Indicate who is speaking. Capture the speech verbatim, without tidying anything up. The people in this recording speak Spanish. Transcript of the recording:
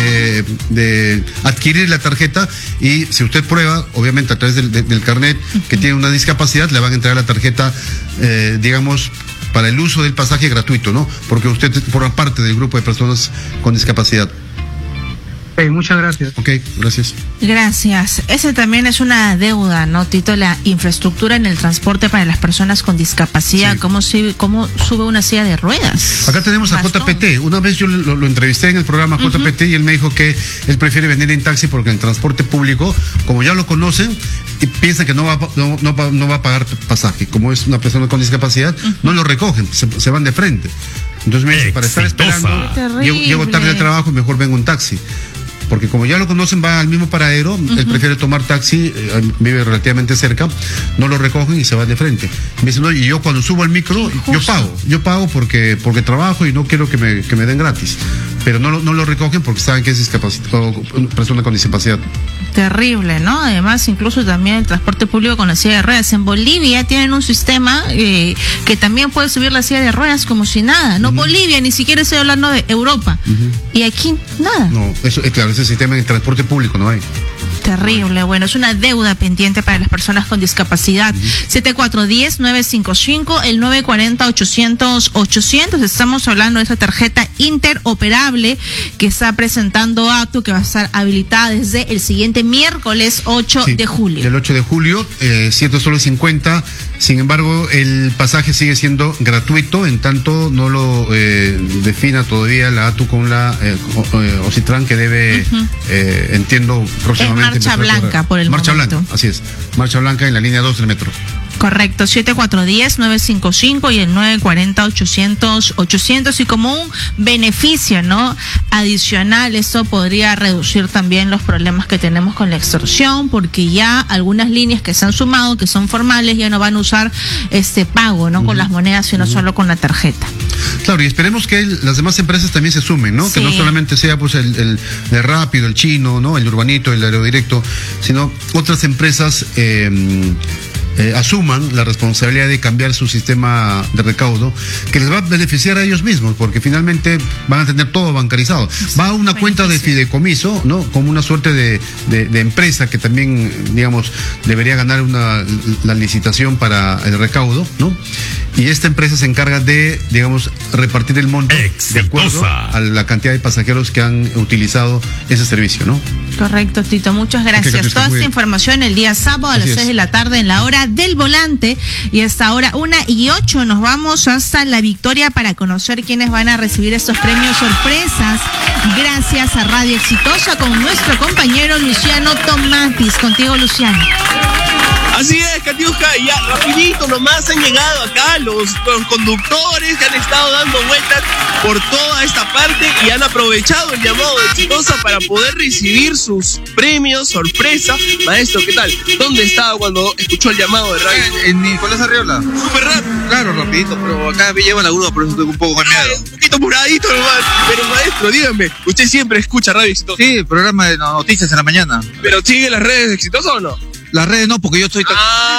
Speaker 1: de, de adquirir la tarjeta, y si usted prueba, obviamente a través del, del, del carnet, que tiene una discapacidad, le van a entregar la tarjeta, eh, digamos, para el uso del pasaje gratuito, ¿no? Porque usted forma parte del grupo de personas con discapacidad.
Speaker 2: Okay, muchas gracias.
Speaker 1: Ok, gracias.
Speaker 3: Gracias. Ese también es una deuda, ¿no, Tito? La infraestructura en el transporte para las personas con discapacidad. Sí. ¿Cómo, sube, ¿Cómo sube una silla de ruedas?
Speaker 1: Acá tenemos a J P T. Una vez yo lo, lo entrevisté en el programa J P T, uh-huh. y él me dijo que él prefiere venir en taxi porque en transporte público, como ya lo conocen, y piensa que no va, no, no, va, no va a pagar pasaje. Como es una persona con discapacidad, uh-huh. no lo recogen, se, se van de frente. Entonces me dice, para estar esperando, llego, llego tarde al trabajo, mejor vengo en taxi. Porque como ya lo conocen, va al mismo paradero, uh-huh. él prefiere tomar taxi, eh, vive relativamente cerca, no lo recogen y se va de frente. Me dice, no, y yo cuando subo al micro, yo pago, yo pago porque porque trabajo y no quiero que me, que me den gratis. Pero no, no lo recogen porque saben que es discapacitado, persona con discapacidad.
Speaker 3: Terrible, ¿no? Además, incluso también el transporte público con la silla de ruedas. En Bolivia tienen un sistema eh, que también puede subir la silla de ruedas como si nada. No, uh-huh. Bolivia, ni siquiera estoy hablando de Europa. Uh-huh. Y aquí, nada.
Speaker 1: No, eso es claro, ese sistema en transporte público no hay.
Speaker 3: Terrible, bueno, es una deuda pendiente para las personas con discapacidad. Uh-huh. siete cuatro uno cero, nueve cinco cinco, el nueve cuatro cero, ochocientos, ochocientos. Estamos hablando de esa tarjeta interoperable que está presentando A T U, que va a estar habilitada desde el siguiente miércoles ocho
Speaker 1: sí,
Speaker 3: de julio.
Speaker 1: El ocho de julio, eh, siete soles cincuenta. Sin embargo, el pasaje sigue siendo gratuito, en tanto no lo eh, defina todavía la A T U con la eh, Ocitran, que debe, uh-huh. eh, entiendo, próximamente.
Speaker 3: Es Marcha Blanca por el
Speaker 1: Marcha
Speaker 3: momento.
Speaker 1: Blanca, así es. Marcha Blanca en la línea dos del metro.
Speaker 3: Correcto, siete cuatro uno cero, nueve cinco cinco y el nueve cuatro cero, ochocientos, ochocientos. Y como un beneficio, ¿no?, adicional, esto podría reducir también los problemas que tenemos con la extorsión, porque ya algunas líneas que se han sumado, que son formales, ya no van a usar este pago, ¿no?, uh-huh. con las monedas, sino uh-huh. solo con la tarjeta.
Speaker 1: Claro, y esperemos que el, las demás empresas también se sumen, ¿no? Sí. Que no solamente sea pues el, el, el Rápido, el Chino, ¿no?, el Urbanito, el Aerodirecto, sino otras empresas eh, Eh, asuman la responsabilidad de cambiar su sistema de recaudo, que les va a beneficiar a ellos mismos, porque finalmente van a tener todo bancarizado. Va a una cuenta de fideicomiso, ¿no?, como una suerte de, de, de empresa que también, digamos, debería ganar una, la licitación para el recaudo, ¿no? Y esta empresa se encarga de, digamos, repartir el monto Exitosa. de acuerdo a la cantidad de pasajeros que han utilizado ese servicio, ¿no?
Speaker 3: Correcto, Tito, muchas gracias. Okay, Toda esta información el día sábado a Así las es. seis de la tarde en la hora del volante, y hasta ahora una y ocho nos vamos hasta La Victoria para conocer quiénes van a recibir estos premios sorpresas gracias a Radio Exitosa con nuestro compañero Luciano Tomatis. Contigo, Luciano.
Speaker 4: Así es, Katiuska, ya rapidito nomás han llegado acá los, los conductores que han estado dando vueltas por toda esta parte y han aprovechado el llamado de Exitosa para poder recibir sus premios sorpresa. Maestro, ¿qué tal? ¿Dónde estaba cuando escuchó el llamado de radio?
Speaker 5: En Nicolás Arriola.
Speaker 4: Súper rápido.
Speaker 5: Claro, rapidito, pero acá me llevan la grúa, por eso estoy un poco con miedo.
Speaker 4: Ay, un poquito apuradito nomás. Pero maestro, dígame, ¿usted siempre escucha Radio Exitosa?
Speaker 5: Sí, programa de noticias en la mañana.
Speaker 4: ¿Pero sigue las redes Exitosas o no?
Speaker 5: Las redes no, porque yo estoy...
Speaker 4: Ah.